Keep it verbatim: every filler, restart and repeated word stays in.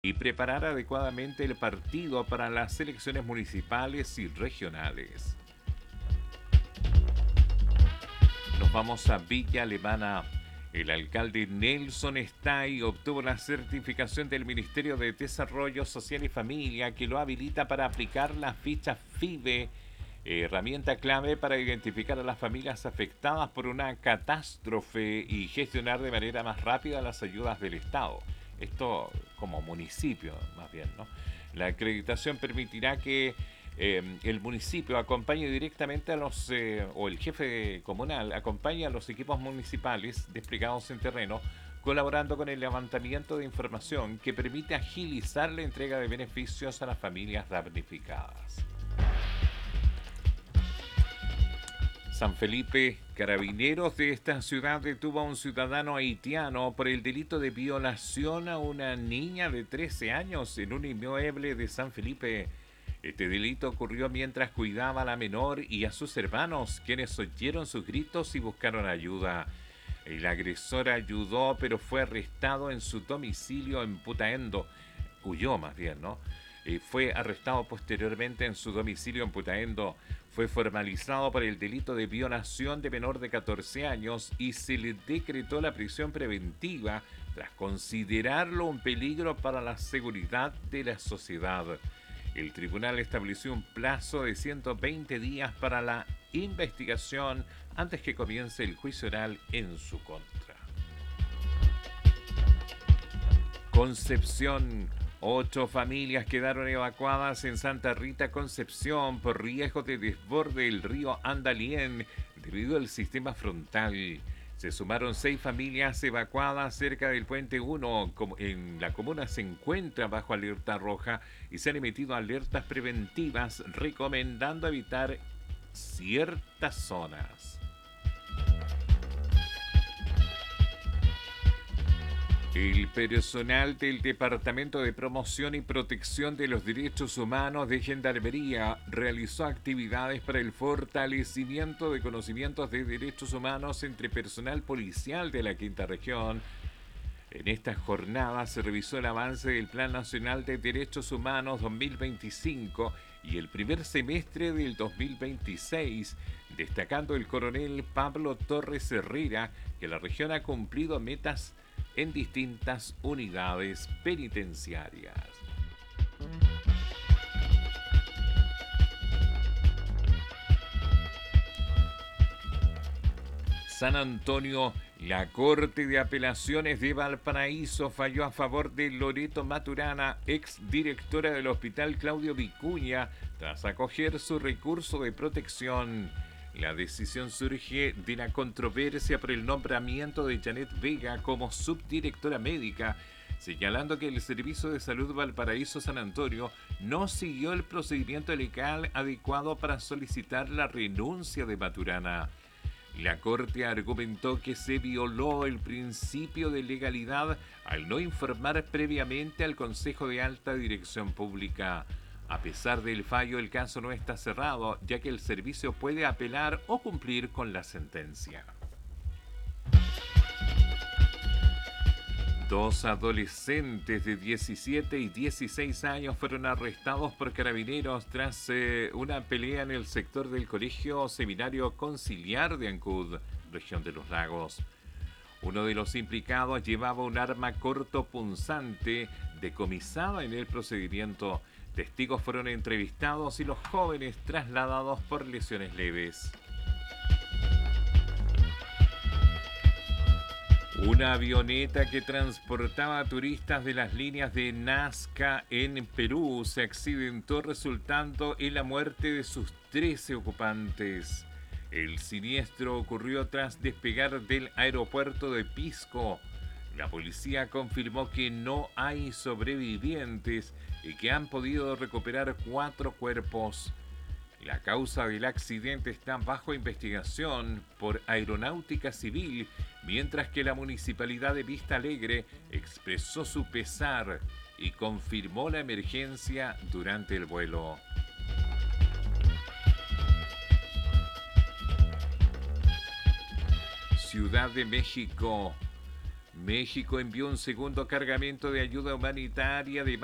y preparar adecuadamente el partido para las elecciones municipales y regionales. Nos vamos a Villa Alemana. El alcalde Nelson Stay obtuvo la certificación del Ministerio de Desarrollo Social y Familia que lo habilita para aplicar la ficha FIBE, herramienta clave para identificar a las familias afectadas por una catástrofe y gestionar de manera más rápida las ayudas del Estado. Esto como municipio, más bien, ¿no? La acreditación permitirá que eh, el municipio acompañe directamente a los, eh, o el jefe comunal acompañe a los equipos municipales desplegados en terreno, colaborando con el levantamiento de información que permite agilizar la entrega de beneficios a las familias damnificadas. San Felipe, carabineros de esta ciudad detuvo a un ciudadano haitiano por el delito de violación a una niña de trece años en un inmueble de San Felipe. Este delito ocurrió mientras cuidaba a la menor y a sus hermanos, quienes oyeron sus gritos y buscaron ayuda. El agresor ayudó, pero fue arrestado en su domicilio en Putaendo. Huyó más bien, ¿no? Eh, fue arrestado posteriormente en su domicilio en Putaendo. Fue formalizado por el delito de violación de menor de catorce años y se le decretó la prisión preventiva tras considerarlo un peligro para la seguridad de la sociedad. El tribunal estableció un plazo de ciento veinte días para la investigación antes que comience el juicio oral en su contra. Concepción. Ocho familias quedaron evacuadas en Santa Rita, Concepción, por riesgo de desborde del río Andalién debido al sistema frontal. Se sumaron seis familias evacuadas cerca del Puente uno. En la comuna se encuentra bajo alerta roja y se han emitido alertas preventivas recomendando evitar ciertas zonas. El personal del Departamento de Promoción y Protección de los Derechos Humanos de Gendarmería realizó actividades para el fortalecimiento de conocimientos de derechos humanos entre personal policial de la Quinta Región. En esta jornada se revisó el avance del Plan Nacional de Derechos Humanos dos mil veinticinco y el primer semestre del dos mil veintiséis, destacando el coronel Pablo Torres Herrera que la región ha cumplido metas en distintas unidades penitenciarias. San Antonio, la Corte de Apelaciones de Valparaíso falló a favor de Loreto Maturana, ex directora del Hospital Claudio Vicuña, tras acoger su recurso de protección. La decisión surge de la controversia por el nombramiento de Janet Vega como subdirectora médica, señalando que el Servicio de Salud Valparaíso San Antonio no siguió el procedimiento legal adecuado para solicitar la renuncia de Maturana. La Corte argumentó que se violó el principio de legalidad al no informar previamente al Consejo de Alta Dirección Pública. A pesar del fallo, el caso no está cerrado, ya que el servicio puede apelar o cumplir con la sentencia. Dos adolescentes de diecisiete y dieciséis años fueron arrestados por carabineros tras eh, una pelea en el sector del Colegio Seminario Conciliar de Ancud, región de los Lagos. Uno de los implicados llevaba un arma cortopunzante decomisada en el procedimiento. Testigos fueron entrevistados y los jóvenes trasladados por lesiones leves. Una avioneta que transportaba turistas de las líneas de Nazca en Perú se accidentó, resultando en la muerte de sus trece ocupantes. El siniestro ocurrió tras despegar del aeropuerto de Pisco. La policía confirmó que no hay sobrevivientes y que han podido recuperar cuatro cuerpos. La causa del accidente está bajo investigación por Aeronáutica Civil, mientras que la Municipalidad de Vista Alegre expresó su pesar y confirmó la emergencia durante el vuelo. Ciudad de México. México envió un segundo cargamento de ayuda humanitaria de